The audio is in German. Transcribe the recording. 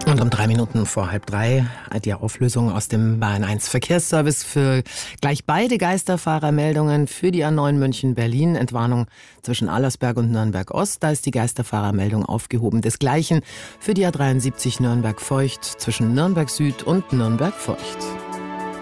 Und um 3 Minuten vor 2:30 die Auflösung aus dem Bayern 1 Verkehrsservice für gleich beide Geisterfahrermeldungen für die A9 München-Berlin. Entwarnung zwischen Allersberg und Nürnberg-Ost. Da ist die Geisterfahrermeldung aufgehoben. Desgleichen für die A73 Nürnberg-Feucht zwischen Nürnberg-Süd und Nürnberg-Feucht.